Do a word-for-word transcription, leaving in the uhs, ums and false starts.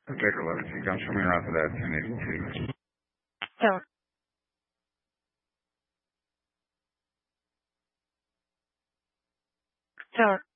Take a look. You can show me around for that ten eighty-two. Sure. Sure.